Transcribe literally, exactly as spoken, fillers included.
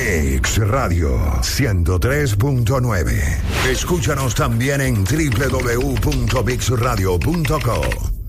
Mix Radio ciento tres punto nueve. Escúchanos también en doble u doble u doble u punto mix radio punto co.